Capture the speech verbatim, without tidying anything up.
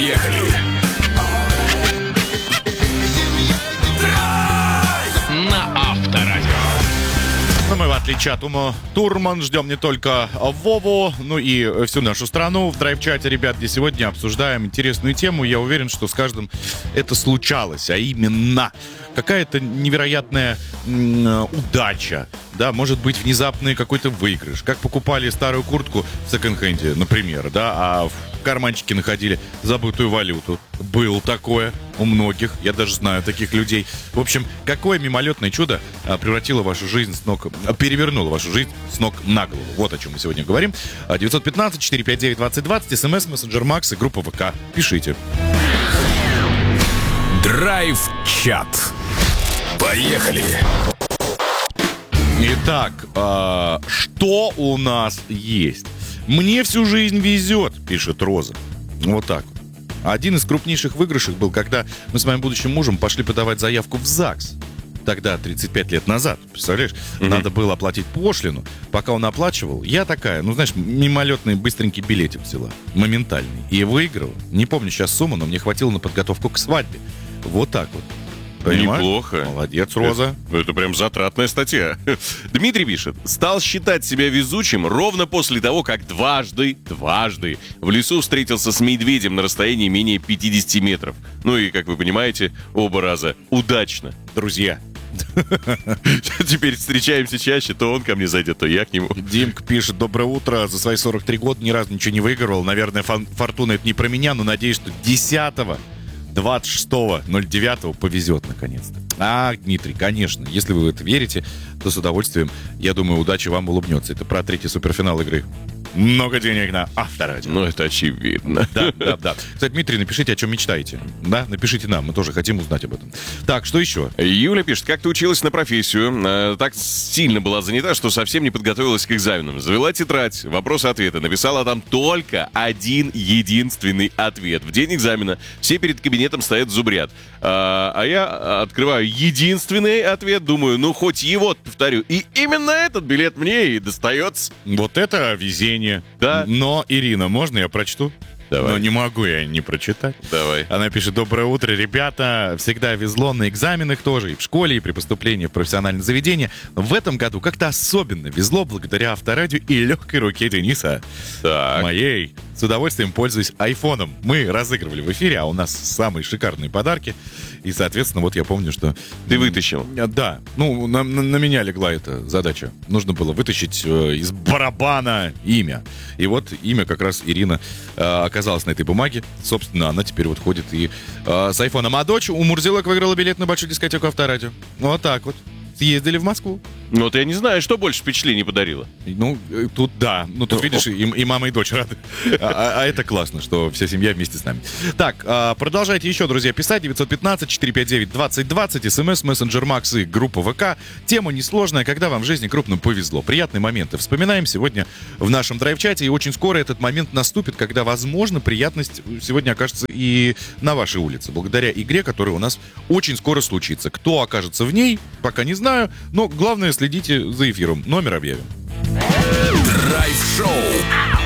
Поехали! На Авторадио. Ну, мы, в отличие от Ума Турман, ждем не только Вову, ну и всю нашу страну в драйв-чате, ребят, где сегодня обсуждаем интересную тему. Я уверен, что с каждым это случалось, а именно какая-то невероятная м- удача, да, может быть, внезапный какой-то выигрыш. Как покупали старую куртку в секонд-хенде, например, да, а в карманчике находили забытую валюту. Было такое у многих, я даже знаю таких людей. В общем, какое мимолетное чудо а, превратило вашу жизнь с ног, а, перевернуло вашу жизнь с ног на голову. Вот о чем мы сегодня говорим. девятьсот пятнадцать четыреста пятьдесят девять двадцать двадцать, смс, мессенджер Макс и группа ВК. Пишите. Драйв-чат. Поехали! Итак, а, что у нас есть? Мне всю жизнь везет, пишет Роза. Вот так вот. Один из крупнейших выигрышей был, когда мы с моим будущим мужем пошли подавать заявку в ЗАГС. Тогда, тридцать пять лет назад, представляешь? Mm-hmm. Надо было оплатить пошлину. Пока он оплачивал, я такая, ну, знаешь, мимолетный быстренький билетик взяла. Моментальный. И выиграла. Не помню сейчас сумму, но мне хватило на подготовку к свадьбе. Вот так вот. Понимаешь? Неплохо. Молодец, Роза. Это, это прям затратная статья. Дмитрий пишет. Стал считать себя везучим ровно после того, как дважды, дважды в лесу встретился с медведем на расстоянии менее пятидесяти метров. Ну и, как вы понимаете, оба раза удачно. Друзья. Теперь встречаемся чаще, то он ко мне зайдет, то я к нему. Димка пишет: доброе утро, за свои сорок три года ни разу ничего не выигрывал. Наверное, фон- фортуна это не про меня, но надеюсь, что десятого двадцать шестого ноль девятого повезет наконец-то. А, Дмитрий, конечно, если вы в это верите, то с удовольствием, я думаю, удача вам улыбнется. Это про третий суперфинал игры. Много денег на Авторадио. Ну, это очевидно. Да, да, да. Кстати, Дмитрий, напишите, о чем мечтаете. Да, напишите нам, мы тоже хотим узнать об этом. Так, что еще? Юля пишет, как ты училась на профессию, э, так сильно была занята, что совсем не подготовилась к экзаменам. Завела тетрадь, вопросы-ответы, написала там только один единственный ответ. В день экзамена все перед кабинетом стоят зубрят. А, а я открываю единственный ответ, думаю, ну хоть его повторю. И именно этот билет мне и достается. Вот это везение. Да. Но, Ирина, можно я прочту? Давай. Но не могу я не прочитать. Давай. Она пишет: доброе утро, ребята. Всегда везло на экзаменах тоже, и в школе, и при поступлении в профессиональное заведение. В этом году как-то особенно везло благодаря Авторадио и легкой руке Дениса. Так. Моей. С удовольствием пользуюсь айфоном. Мы разыгрывали в эфире, а у нас самые шикарные подарки. И, соответственно, вот я помню, что... Ты вытащил? Да. Ну, на, на, на меня легла эта задача. Нужно было вытащить э, из барабана имя. И вот имя как раз Ирина э, оказалась на этой бумаге. Собственно, она теперь вот ходит и э, с айфоном. А дочь у Мурзилок выиграла билет на большую дискотеку Авторадио. Вот так вот. Съездили в Москву. Ну, вот я не знаю, что больше впечатлений подарило. Ну, э, тут да. Ну, тут, видишь, и, и мама, и дочь рады. А, а, а это классно, что вся семья вместе с нами. Так, а, продолжайте еще, друзья, писать. девятьсот пятнадцать четыреста пятьдесят девять двадцать двадцать, смс, мессенджер Макс и группа ВК. Тема несложная, когда вам в жизни крупно повезло. Приятные моменты вспоминаем сегодня в нашем драйв-чате. И очень скоро этот момент наступит, когда, возможно, приятность сегодня окажется и на вашей улице. Благодаря игре, которая у нас очень скоро случится. Кто окажется в ней, пока не знаю. Но главное, следите за эфиром. Номер объявим. Драйв-шоу.